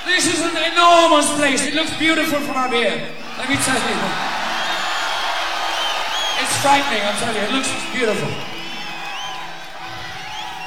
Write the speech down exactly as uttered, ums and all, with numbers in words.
This is an enormous place. It looks beautiful from up here. Let me tell you. It's frightening, I'm telling you. It looks beautiful.